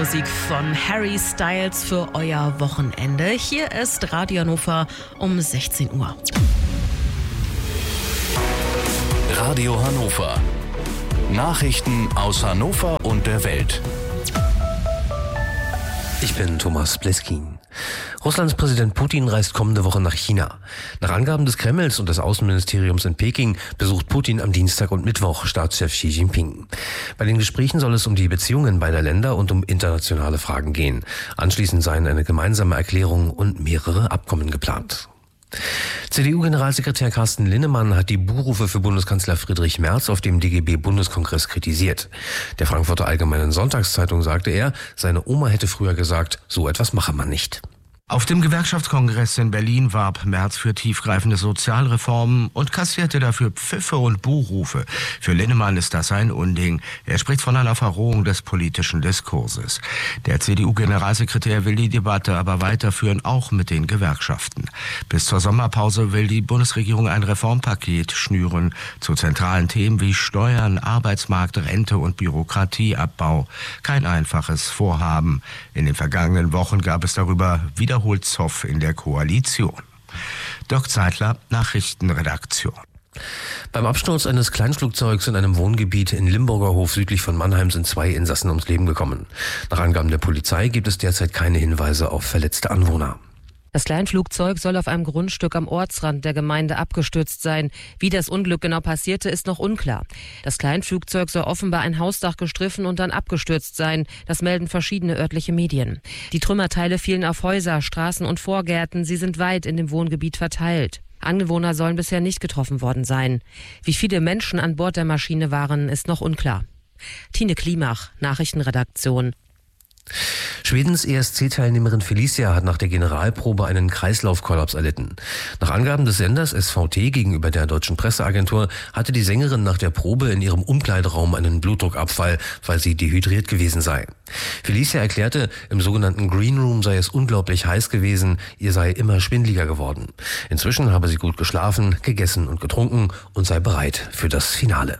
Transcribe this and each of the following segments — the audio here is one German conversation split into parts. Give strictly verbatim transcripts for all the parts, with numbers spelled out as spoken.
Musik von Harry Styles für euer Wochenende. Hier ist Radio Hannover um sechzehn Uhr. Radio Hannover. Nachrichten aus Hannover und der Welt. Ich bin Thomas Bleskin. Russlands Präsident Putin reist kommende Woche nach China. Nach Angaben des Kremls und des Außenministeriums in Peking besucht Putin am Dienstag und Mittwoch Staatschef Xi Jinping. Bei den Gesprächen soll es um die Beziehungen beider Länder und um internationale Fragen gehen. Anschließend seien eine gemeinsame Erklärung und mehrere Abkommen geplant. C D U-Generalsekretär Carsten Linnemann hat die Buhrufe für Bundeskanzler Friedrich Merz auf dem D G B-Bundeskongress kritisiert. Der Frankfurter Allgemeinen Sonntagszeitung sagte er, seine Oma hätte früher gesagt, so etwas mache man nicht. Auf dem Gewerkschaftskongress in Berlin warb Merz für tiefgreifende Sozialreformen und kassierte dafür Pfiffe und Buhrufe. Für Linnemann ist das ein Unding. Er spricht von einer Verrohung des politischen Diskurses. Der C D U-Generalsekretär will die Debatte aber weiterführen, auch mit den Gewerkschaften. Bis zur Sommerpause will die Bundesregierung ein Reformpaket schnüren zu zentralen Themen wie Steuern, Arbeitsmarkt, Rente und Bürokratieabbau. Kein einfaches Vorhaben. In den vergangenen Wochen gab es darüber wieder wiederholt Zoff in der Koalition. Dirk Zeitler, Nachrichtenredaktion. Beim Absturz eines Kleinflugzeugs in einem Wohngebiet in Limburger Hof südlich von Mannheim sind zwei Insassen ums Leben gekommen. Nach Angaben der Polizei gibt es derzeit keine Hinweise auf verletzte Anwohner. Das Kleinflugzeug soll auf einem Grundstück am Ortsrand der Gemeinde abgestürzt sein. Wie das Unglück genau passierte, ist noch unklar. Das Kleinflugzeug soll offenbar ein Hausdach gestriffen und dann abgestürzt sein. Das melden verschiedene örtliche Medien. Die Trümmerteile fielen auf Häuser, Straßen und Vorgärten. Sie sind weit in dem Wohngebiet verteilt. Anwohner sollen bisher nicht getroffen worden sein. Wie viele Menschen an Bord der Maschine waren, ist noch unklar. Tine Klimach, Nachrichtenredaktion. Schwedens E S C-Teilnehmerin Felicia hat nach der Generalprobe einen Kreislaufkollaps erlitten. Nach Angaben des Senders S V T gegenüber der deutschen Presseagentur hatte die Sängerin nach der Probe in ihrem Umkleideraum einen Blutdruckabfall, weil sie dehydriert gewesen sei. Felicia erklärte, im sogenannten Green Room sei es unglaublich heiß gewesen, ihr sei immer schwindeliger geworden. Inzwischen habe sie gut geschlafen, gegessen und getrunken und sei bereit für das Finale.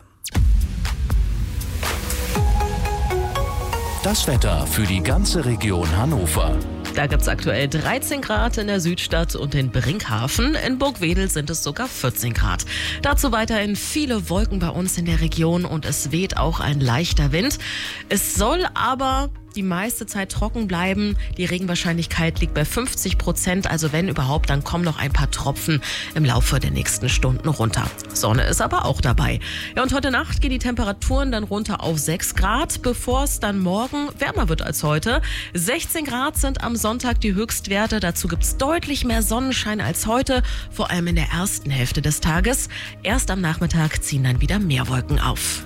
Das Wetter für die ganze Region Hannover. Da gibt es aktuell dreizehn Grad in der Südstadt und in Brinkhaven. In Burgwedel sind es sogar vierzehn Grad. Dazu weiterhin viele Wolken bei uns in der Region und es weht auch ein leichter Wind. Es soll aber die meiste Zeit trocken bleiben. Die Regenwahrscheinlichkeit liegt bei fünfzig Prozent. Also wenn überhaupt, dann kommen noch ein paar Tropfen im Laufe der nächsten Stunden runter. Sonne ist aber auch dabei. Ja, und heute Nacht gehen die Temperaturen dann runter auf sechs Grad, bevor es dann morgen wärmer wird als heute. sechzehn Grad sind am Sonntag die Höchstwerte. Dazu gibt es deutlich mehr Sonnenschein als heute, vor allem in der ersten Hälfte des Tages. Erst am Nachmittag ziehen dann wieder mehr Wolken auf.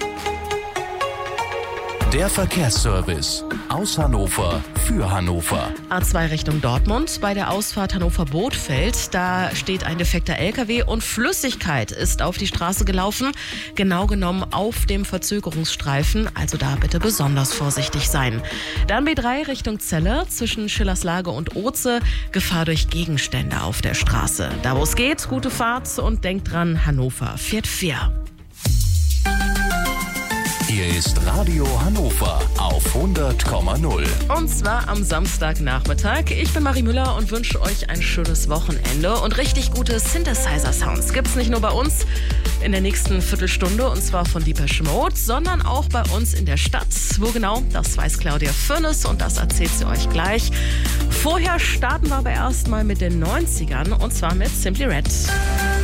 Der Verkehrsservice aus Hannover für Hannover. A zwei Richtung Dortmund. Bei der Ausfahrt Hannover-Bothfeld, da steht ein defekter L K W und Flüssigkeit ist auf die Straße gelaufen. Genau genommen auf dem Verzögerungsstreifen. Also da bitte besonders vorsichtig sein. Dann B drei Richtung Celle zwischen Schillerslage und Oze. Gefahr durch Gegenstände auf der Straße. Da wo es geht, gute Fahrt und denkt dran, Hannover fährt fair. Hier ist Radio Hannover auf hundert Komma null. Und zwar am Samstagnachmittag. Ich bin Marie Müller und wünsche euch ein schönes Wochenende. Und richtig gute Synthesizer-Sounds gibt's nicht nur bei uns in der nächsten Viertelstunde, und zwar von Depeche Mode, sondern auch bei uns in der Stadt. Wo genau, das weiß Claudia Fürnes und das erzählt sie euch gleich. Vorher starten wir aber erstmal mit den neunzigern und zwar mit Simply Red.